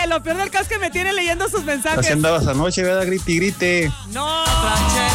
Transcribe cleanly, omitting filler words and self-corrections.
lo peor del caso es que me tiene leyendo sus mensajes. Así andabas anoche, ¿verdad? Grite y grite. No.